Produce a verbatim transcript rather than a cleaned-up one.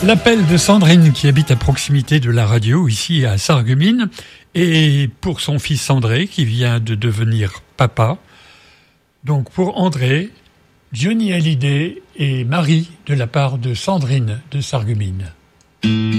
L'appel de Sandrine qui habite à proximité de la radio ici à Sarreguemines et pour son fils André qui vient de devenir papa. Donc pour André, Johnny Hallyday et Marie de la part de Sandrine de Sarreguemines.